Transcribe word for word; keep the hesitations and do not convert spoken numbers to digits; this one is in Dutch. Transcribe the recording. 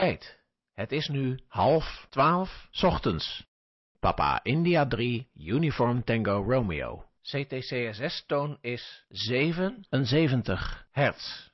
Tijd. Het is nu half twaalf 's ochtends. Papa India drie, Uniform Tango Romeo. C T C S S-toon is zevenenzeventig hertz.